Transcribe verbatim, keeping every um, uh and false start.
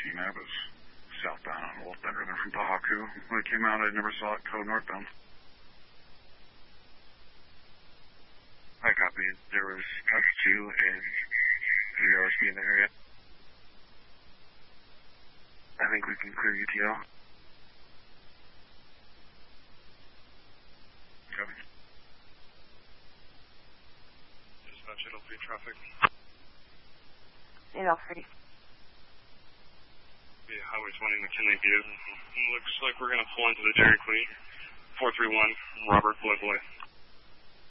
fourteen. I was southbound on Old Bender there from Pahaku. When I came out, I never saw it code northbound. I copy. There was X two and three R S B in the area. I think we can clear U T L. Copy. Dispatch, it'll be traffic. eight L three. Yeah, Highway twenty, McKinley View. Looks like we're going to pull into the Dairy Queen. four three one, Robert Blake.